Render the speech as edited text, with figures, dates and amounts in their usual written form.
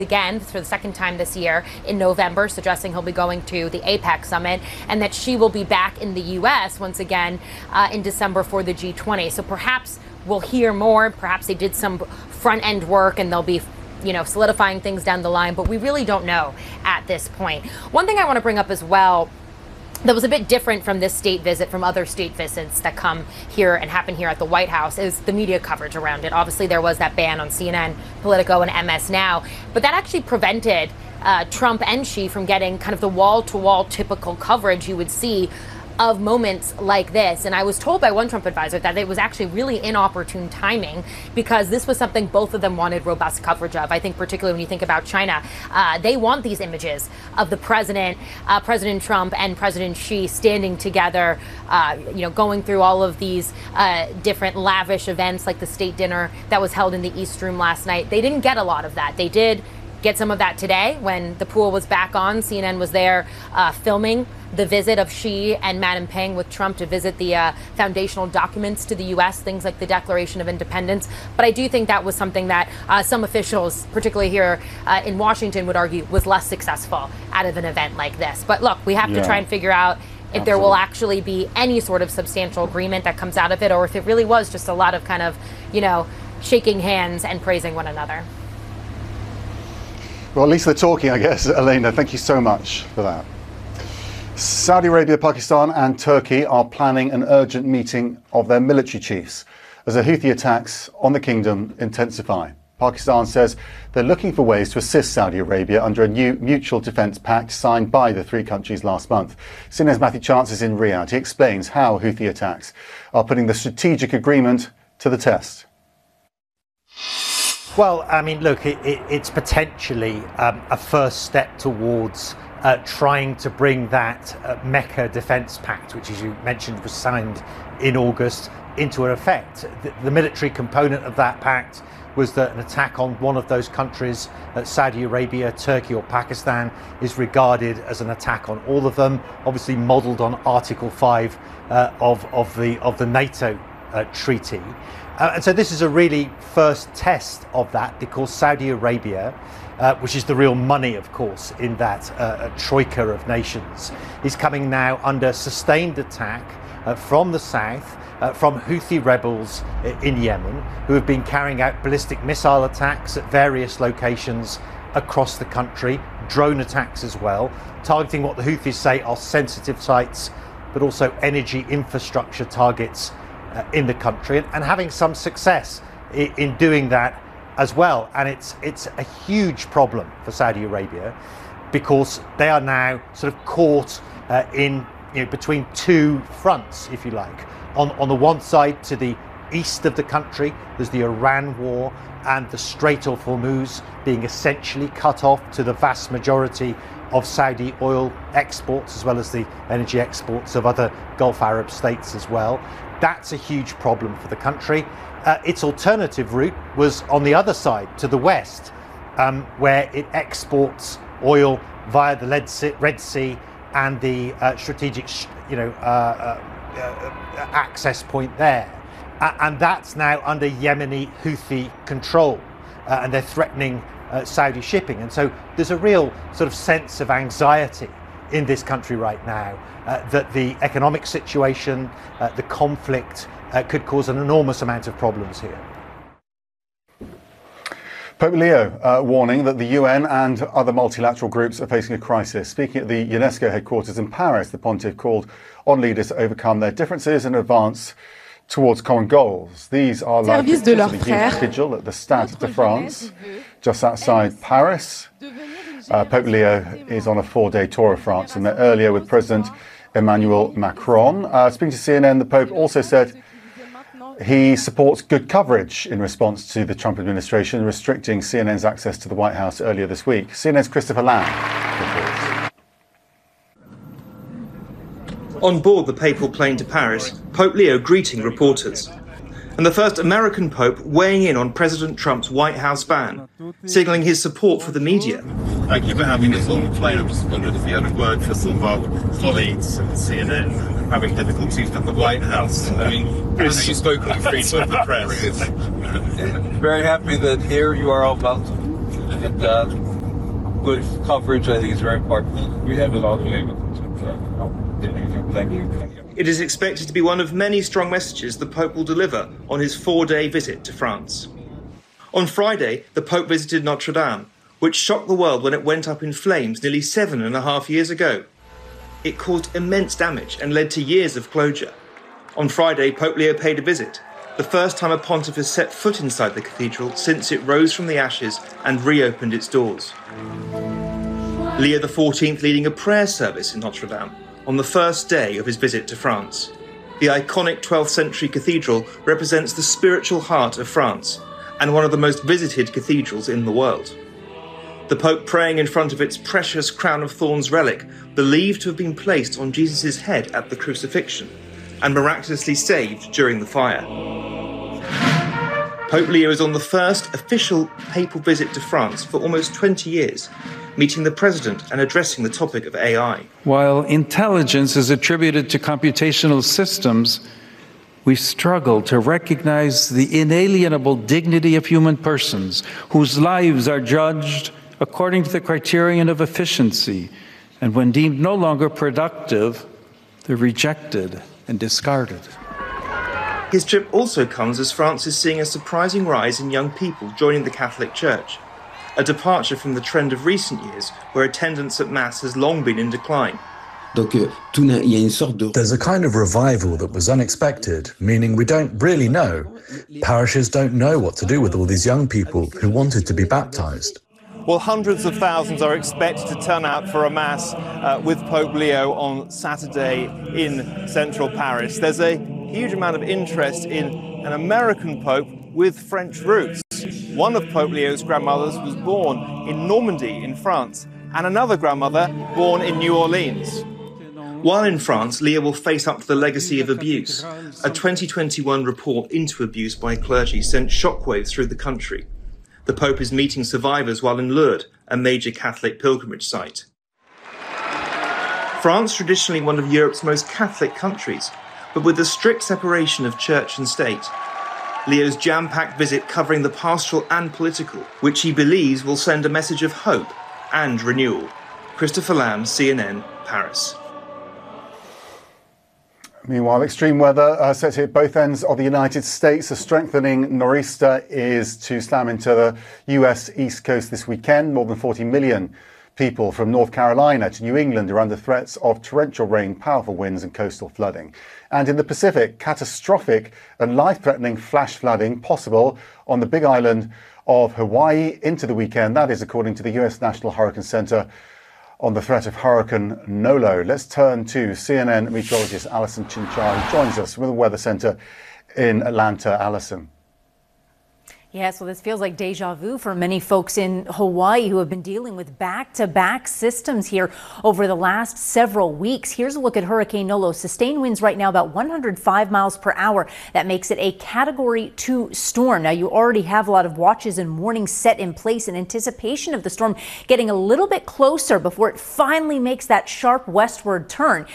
again for the second time this year in November, suggesting he'll be going to the APEC summit, and that Xi will be back in the U.S. once again in December for the G20. So perhaps we'll hear more. Perhaps they did some front end work and they'll be solidifying things down the line, but we really don't know at this point. One thing I want to bring up as well that was a bit different from this state visit, from other state visits that come here and happen here at the White House, is the media coverage around it. Obviously, there was that ban on CNN, Politico, and MS Now, but that actually prevented Trump and Xi from getting kind of the wall-to-wall typical coverage you would see of moments like this. And I was told by one Trump advisor that it was actually really inopportune timing, because this was something both of them wanted robust coverage of. I think particularly when you think about China, they want these images of the president, President Trump and President Xi standing together, going through all of these different lavish events like the state dinner that was held in the East Room last night. They didn't get a lot of that. They did get some of that today when the pool was back on. CNN was there filming the visit of Xi and Madam Peng with Trump to visit the foundational documents to the U.S., things like the Declaration of Independence. But I do think that was something that some officials, particularly here in Washington, would argue was less successful out of an event like this. But look, we have to try and figure out if there will actually be any sort of substantial agreement that comes out of it, or if it really was just a lot of kind of, shaking hands and praising one another. Well, at least they're talking, I guess. Elena, thank you so much for that. Saudi Arabia, Pakistan and Turkey are planning an urgent meeting of their military chiefs as the Houthi attacks on the kingdom intensify. Pakistan says they're looking for ways to assist Saudi Arabia under a new mutual defence pact signed by the three countries last month. CNN's Matthew Chance is in Riyadh. He explains how Houthi attacks are putting the strategic agreement to the test. Well, I mean, look, it's potentially a first step towards trying to bring that Mecca Defence Pact, which, as you mentioned, was signed in August, into effect. The military component of that pact was that an attack on one of those countries, Saudi Arabia, Turkey or Pakistan, is regarded as an attack on all of them, obviously modelled on Article 5 of the NATO treaty. And so this is a really first test of that, because Saudi Arabia, which is the real money, of course, in that troika of nations, is coming now under sustained attack from the south, from Houthi rebels in Yemen, who have been carrying out ballistic missile attacks at various locations across the country, drone attacks as well, targeting what the Houthis say are sensitive sites, but also energy infrastructure targets in the country, and having some success in doing that as well. And it's a huge problem for Saudi Arabia, because they are now sort of caught in between two fronts, if you like. On the one side, to the east of the country, there's the Iran war and the Strait of Hormuz being essentially cut off to the vast majority of Saudi oil exports, as well as the energy exports of other Gulf Arab states as well. That's a huge problem for the country. Its alternative route was on the other side, to the west, where it exports oil via the Red Sea and the strategic, access point there. And that's now under Yemeni Houthi control, and they're threatening Saudi shipping. And so there's a real sort of sense of anxiety in this country right now that the economic situation, the conflict could cause an enormous amount of problems here. Pope Leo warning that the UN and other multilateral groups are facing a crisis. Speaking at the UNESCO headquarters in Paris, the pontiff called on leaders to overcome their differences and advance towards common goals. These are live pictures of the youth vigil at the Stade de France, just outside Paris. Pope Leo is on a 4-day tour of France, and met earlier with President Emmanuel Macron. Speaking to CNN, the Pope also said he supports good coverage in response to the Trump administration restricting CNN's access to the White House earlier this week. CNN's Christopher Lamb reports. On board the papal plane to Paris, Pope Leo greeting reporters. And the first American Pope weighing in on President Trump's White House ban, signalling his support for the media. Thank you for having us on the plane. I just wondered if you had a word for some of our colleagues at CNN having difficulties at the White House. I mean, you spoke on freedom of the press. Very happy that here you are all welcome. And good coverage. I think it's very important. We have a lot of Thank you. It is expected to be one of many strong messages the Pope will deliver on his 4-day visit to France. On Friday, the Pope visited Notre Dame, which shocked the world when it went up in flames nearly 7.5 years ago. It caused immense damage and led to years of closure. On Friday, Pope Leo paid a visit, the first time a pontiff has set foot inside the cathedral since it rose from the ashes and reopened its doors. Leo XIV leading a prayer service in Notre Dame on the first day of his visit to France. The iconic 12th century cathedral represents the spiritual heart of France and one of the most visited cathedrals in the world. The Pope praying in front of its precious crown of thorns relic, believed to have been placed on Jesus' head at the crucifixion and miraculously saved during the fire. Pope Leo is on the first official papal visit to France for almost 20 years, meeting the president and addressing the topic of AI. While intelligence is attributed to computational systems, we struggle to recognize the inalienable dignity of human persons whose lives are judged according to the criterion of efficiency, and when deemed no longer productive, they're rejected and discarded. His trip also comes as France is seeing a surprising rise in young people joining the Catholic Church, a departure from the trend of recent years where attendance at Mass has long been in decline. There's a kind of revival that was unexpected, meaning we don't really know. Parishes don't know what to do with all these young people who wanted to be baptized. Well, hundreds of thousands are expected to turn out for a Mass with Pope Leo on Saturday in central Paris. There's a huge amount of interest in an American Pope with French roots. One of Pope Leo's grandmothers was born in Normandy in France, and another grandmother born in New Orleans. While in France, Leo will face up to the legacy of abuse. A 2021 report into abuse by clergy sent shockwaves through the country. The Pope is meeting survivors while in Lourdes, a major Catholic pilgrimage site. France, traditionally one of Europe's most Catholic countries, but with a strict separation of church and state. Leo's jam-packed visit covering the pastoral and political, which he believes will send a message of hope and renewal. Christopher Lamb, CNN, Paris. Meanwhile, extreme weather set to hit both ends of the United States. A strengthening nor'easter is to slam into the US East Coast this weekend. More than 40 million people from North Carolina to New England are under threats of torrential rain, powerful winds and coastal flooding. And in the Pacific, catastrophic and life-threatening flash flooding possible on the Big Island of Hawaii into the weekend. That is according to the US National Hurricane Center on the threat of Hurricane Nolo. Let's turn to CNN meteorologist Alison Chinchar, who joins us from the Weather Center in Atlanta. Alison. Yes, well, this feels like deja vu for many folks in Hawaii who have been dealing with back-to-back systems here over the last several weeks. Here's a look at Hurricane Nolo. Sustained winds right now about 105 miles per hour. That makes it a Category 2 storm. Now, you already have a lot of watches and warnings set in place in anticipation of the storm getting a little bit closer before it finally makes that sharp westward turn.